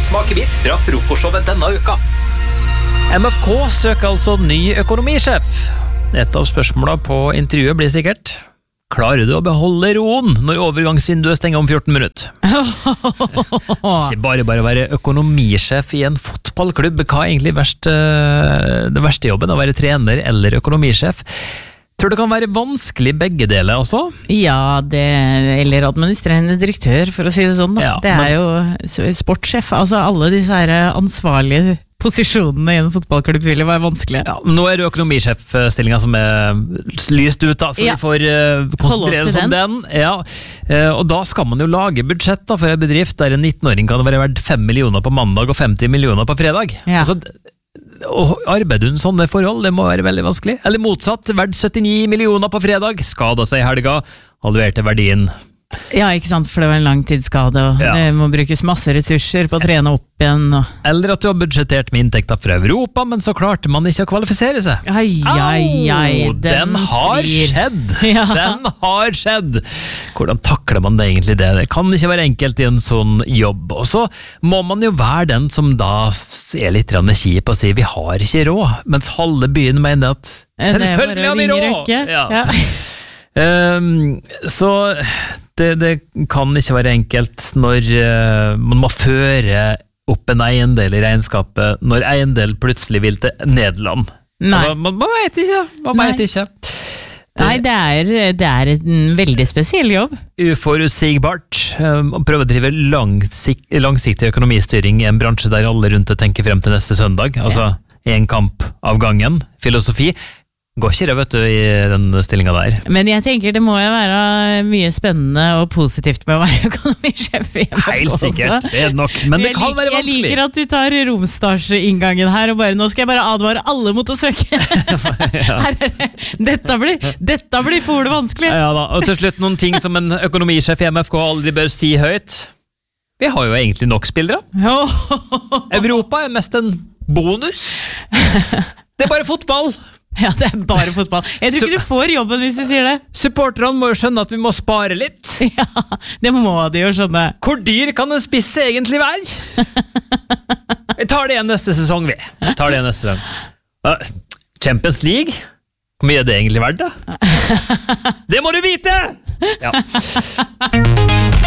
smakebit fra frokostshowet denne uka. MFK søker altså ny økonomisjef. Et av spørsmålene på intervjuet blir sikkert: klarer du å beholde roen når overgangsvinduet stenger om 14 minutter? Ikke bare å være økonomisjef i en fotballklubb. Hva er egentlig det verste jobben, å være trener eller økonomisjef? Tror du det kan være vanskelig begge deler også? Ja, eller administrerende direktør, for å si det sånn. Da. Ja, det er jo sportssjef. Altså alle disse her ansvarlige posisjonene i en fotballklubb vil jo være vanskelig. Ja, nå er det økonomisjef-stillingen som er lyst ut, da, så vi får konsentrere oss om den. Ja. Og da skal man jo lage budsjett da, for en bedrift der en 19-åring kan være verdt 5 millioner på mandag og 50 millioner på fredag. Ja. Altså, og arbeider hun sånne forhold, det må være veldig vanskelig. Eller motsatt, verdt 79 millioner på fredag, skadet seg i helga, halverte verdien. Ja, ikke sant, for det var en langtidsskade, og det må brukes masse ressurser på å trene opp igjen. Eller at du har budsjettert med inntekter fra Europa, men så klarte man ikke å kvalifisere seg. Den har skjedd! Ja. Den har skjedd! Hvordan takler man det egentlig det? Det kan ikke være enkelt i en sånn jobb. Og så må man jo være den som da er litt kjip og sier vi har ikke råd, mens halve byen mener at selvfølgelig har vi råd! Ja. Så det kan ikke være enkelt når man må føre opp en eiendel i regnskapet når eiendel plutselig vil til Nederland. Altså, man vet ikke. Nei, det er en veldig spesiell jobb. Uforutsigbart. Å prøve å drive langsiktig økonomistyring i en bransje der alle rundt det tenker frem til neste søndag. Altså en kamp av gangen. Filosofi. Går ikke det, vet du, i den stillingen der. Men jeg tenker det må jo være mye spennende og positivt med å være økonomisjef i MFK. Helt sikkert, det er det nok, men det kan være vanskelig. Jeg liker at du tar romstasje-inngangen her, og nå skal jeg bare advare alle mot å søke. Dette blir for vanskelig. Ja da, og til slutt noen ting som en økonomisjef i MFK aldri bør si høyt. Vi har jo egentlig nok spillere. Europa er mest en bonus. Det er bare fotball. Ja, det er bare fotball. Jeg tror ikke du får jobben hvis du sier det. Supporterne må jo skjønne at vi må spare litt. Ja, det må de jo skjønne. Hvor dyr kan en spisse egentlig være? Vi tar det igjen neste sesong, vi. Champions League? Hvor mye er det egentlig verdt, da? Det må du vite! Ja.